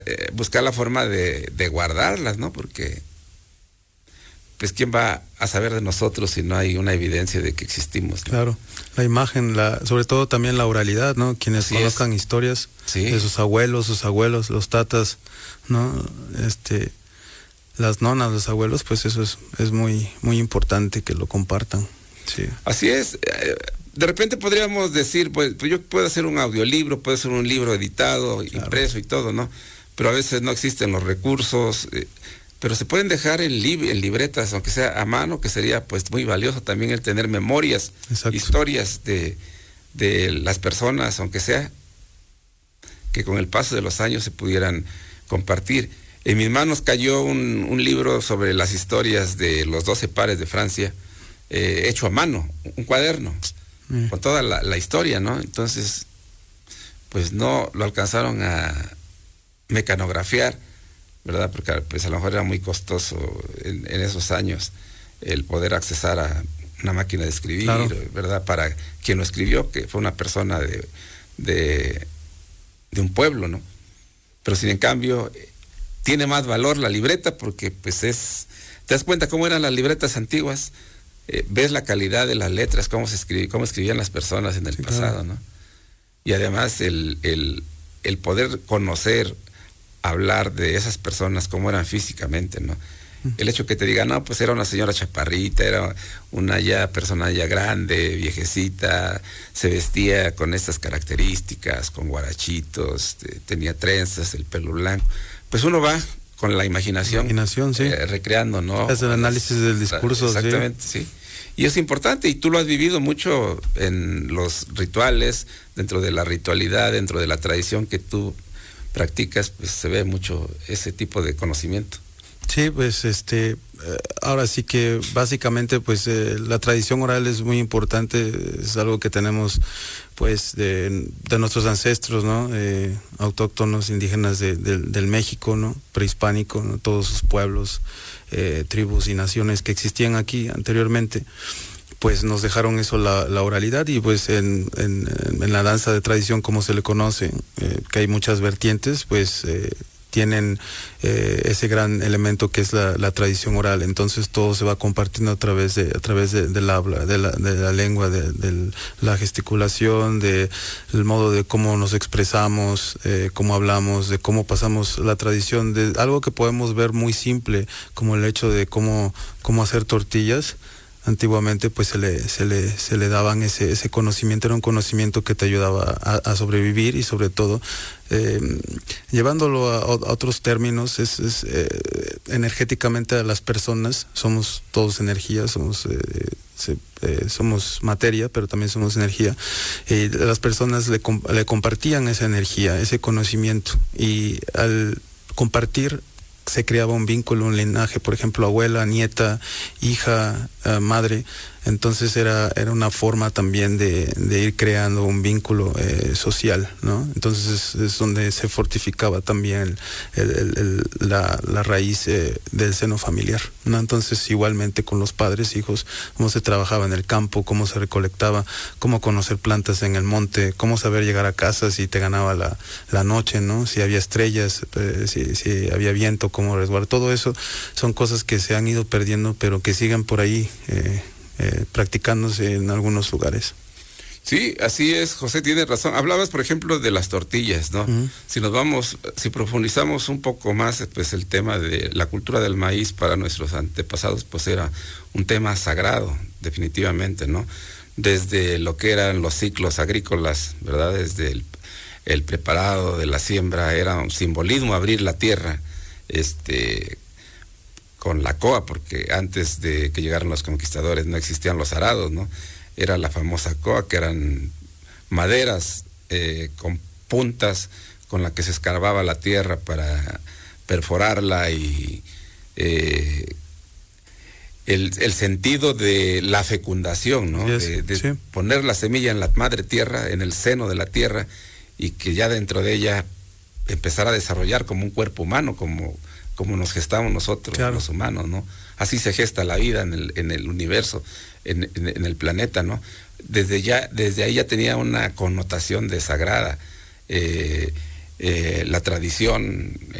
buscar la forma de guardarlas, ¿no? Porque, pues, ¿quién va a saber de nosotros si no hay una evidencia de que existimos, ¿no? Claro, la imagen, sobre todo también la oralidad, ¿no? Quienes Así conozcan historias de sus abuelos, los tatas, ¿no? Las nonas, los abuelos, pues eso es muy, muy importante que lo compartan. Sí. Así es. De repente podríamos decir, pues yo puedo hacer un audiolibro, puedo hacer un libro editado, claro, impreso y todo, ¿no? Pero a veces no existen los recursos, pero se pueden dejar en libretas, aunque sea a mano, que sería pues muy valioso también el tener memorias, exacto, historias de las personas, aunque sea que con el paso de los años se pudieran compartir. En mis manos cayó un libro sobre las historias de los 12 pares de Francia, hecho a mano, un cuaderno, con toda la historia, ¿no? Entonces, pues no lo alcanzaron a mecanografiar, ¿verdad? Porque pues a lo mejor era muy costoso en esos años el poder accesar a una máquina de escribir, claro, ¿verdad? Para quien lo escribió, que fue una persona de un pueblo, ¿no? Pero sin en cambio tiene más valor la libreta porque pues te das cuenta cómo eran las libretas antiguas, ves la calidad de las letras, cómo escribían las personas en el pasado, ¿no? Y además el poder conocer, hablar de esas personas cómo eran físicamente, ¿no? El hecho que te digan, no, pues era una señora chaparrita, era una persona ya grande, viejecita, se vestía con estas características, con guarachitos, tenía trenzas, el pelo blanco. Pues uno va con la imaginación sí, recreando, ¿no? Es el análisis del discurso. Exactamente, sí. Y es importante, y tú lo has vivido mucho en los rituales, dentro de la ritualidad, dentro de la tradición que tú practicas, pues se ve mucho ese tipo de conocimiento. Sí, pues ahora sí que básicamente pues la tradición oral es muy importante, es algo que tenemos pues de nuestros ancestros, ¿no? Autóctonos, indígenas del México, ¿no? Prehispánico, ¿no? Todos sus pueblos, tribus y naciones que existían aquí anteriormente, pues nos dejaron eso, la oralidad, y pues en la danza de tradición, como se le conoce, que hay muchas vertientes, pues tienen ese gran elemento que es la tradición oral. Entonces todo se va compartiendo a través del habla, de la lengua, de la gesticulación, del modo de cómo nos expresamos, cómo hablamos, de cómo pasamos la tradición, de algo que podemos ver muy simple, como el hecho de cómo hacer tortillas. Antiguamente pues se le daban ese conocimiento, era un conocimiento que te ayudaba a sobrevivir, y sobre todo llevándolo a otros términos, es energéticamente a las personas, somos todos energía, somos materia, pero también somos energía, y las personas le compartían esa energía, ese conocimiento, y al compartir se creaba un vínculo, un linaje, por ejemplo, abuela, nieta, hija, madre. Entonces era una forma también de ir creando un vínculo social, ¿no? Entonces es donde se fortificaba también la raíz del seno familiar, ¿no? Entonces igualmente con los padres, hijos, cómo se trabajaba en el campo, cómo se recolectaba, cómo conocer plantas en el monte, cómo saber llegar a casa si te ganaba la noche, ¿no? Si había estrellas, si había viento, cómo resguardar. Todo eso son cosas que se han ido perdiendo, pero que siguen por ahí practicándose en algunos lugares. Sí, así es, José, tiene razón. Hablabas, por ejemplo, de las tortillas, ¿no? Uh-huh. Si profundizamos un poco más, pues el tema de la cultura del maíz para nuestros antepasados, pues era un tema sagrado, definitivamente, ¿no? Desde lo que eran los ciclos agrícolas, ¿verdad? Desde el preparado de la siembra, era un simbolismo abrir la tierra, con la coa, porque antes de que llegaran los conquistadores no existían los arados, ¿no? Era la famosa coa, que eran maderas con puntas con la que se escarbaba la tierra para perforarla, y el sentido de la fecundación, ¿no? Sí. Poner la semilla en la madre tierra, en el seno de la tierra, y que ya dentro de ella empezar a desarrollar como un cuerpo humano, como nos gestamos nosotros, claro, los humanos, ¿no? Así se gesta la vida en el universo, en el planeta, ¿no? Desde ahí ya tenía una connotación de sagrada. la tradición